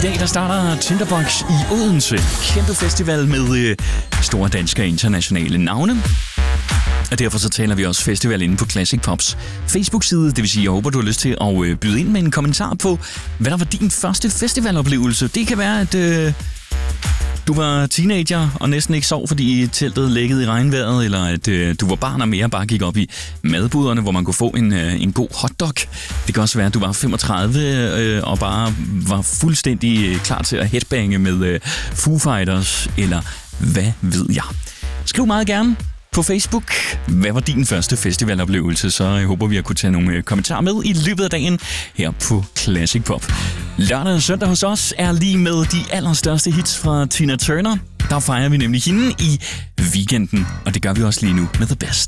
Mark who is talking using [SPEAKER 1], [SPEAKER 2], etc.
[SPEAKER 1] dag der starter Tinderbox i Odense. Kæmpe festival med store danske og internationale navne. Og derfor så taler vi også festival inde på Classic Pops Facebook-side. Det vil sige, jeg håber, du har lyst til at byde ind med en kommentar på, hvad der var din første festivaloplevelse. Det kan være, at du var teenager og næsten ikke sov, fordi teltet lækkede i regnvejret, eller at du var barn og mere bare gik op i madbuderne, hvor man kunne få en god hotdog. Det kan også være, at du var 35 og bare var fuldstændig klar til at headbange med Foo Fighters, eller hvad ved jeg. Skriv meget gerne på Facebook. Hvad var din første festivaloplevelse? Så jeg håber, vi har kunne tage nogle kommentarer med i løbet af dagen her på Classic Pop. Lørdag og søndag hos os er lige med de allerstørste hits fra Tina Turner. Der fejrer vi nemlig hende i weekenden, og det gør vi også lige nu med The Best.